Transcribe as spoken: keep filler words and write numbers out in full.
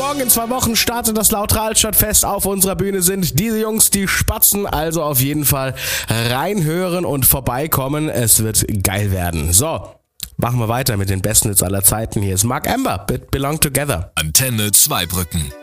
morgen in zwei Wochen startet das Laut-Rahlstadt-Fest. Auf unserer Bühne sind diese Jungs, die Spatzen. Also auf jeden Fall reinhören und vorbeikommen. Es wird geil werden. So, machen wir weiter mit den besten Hits aller Zeiten. Hier ist Mark Amber mit Belong Together. Antenne Zweibrücken.